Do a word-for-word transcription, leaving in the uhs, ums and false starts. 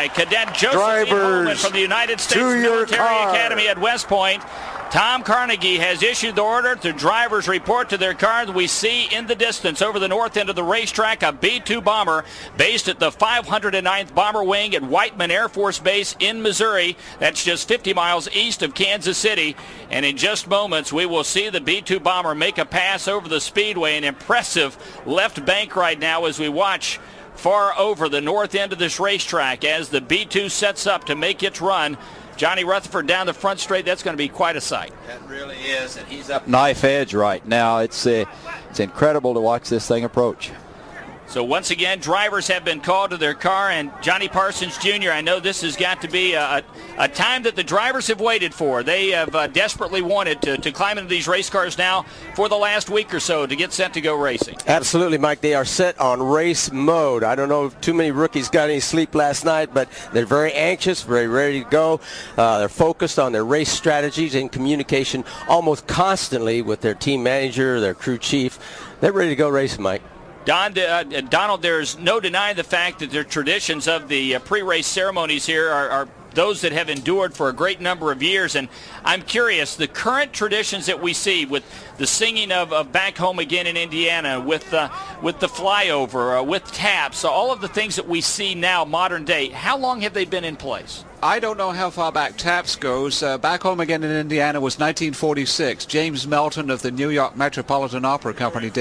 by Cadet Joseph Drivers, Holman from the United States Military Academy at West Point. Tom Carnegie has issued the order to drivers report to their car. We see in the distance over the north end of the racetrack a B two bomber based at the five hundred ninth Bomber Wing at Whiteman Air Force Base in Missouri. That's just fifty miles east of Kansas City. And in just moments, we will see the B two bomber make a pass over the speedway. An impressive left bank right now as we watch far over the north end of this racetrack as the B two sets up to make its run. Johnny Rutherford down the front straight. That's going to be quite a sight. That really is, and he's up knife edge right now. It's uh, it's incredible to watch this thing approach. So once again, drivers have been called to their car, and Johnny Parsons Junior, I know this has got to be a, a time that the drivers have waited for. They have uh, desperately wanted to, to climb into these race cars now for the last week or so to get set to go racing. Absolutely, Mike. They are set on race mode. I don't know if too many rookies got any sleep last night, but they're very anxious, very ready to go. Uh, they're focused on their race strategies and communication almost constantly with their team manager, their crew chief. They're ready to go racing, Mike. Don, uh, Donald, there's no denying the fact that the traditions of the uh, pre-race ceremonies here are, are those that have endured for a great number of years. And I'm curious, the current traditions that we see with the singing of, of Back Home Again in Indiana, with, uh, with the flyover, uh, with taps, all of the things that we see now modern day, how long have they been in place? I don't know how far back taps goes. Uh, Back Home Again in Indiana was nineteen forty-six. James Melton of the New York Metropolitan Opera Company did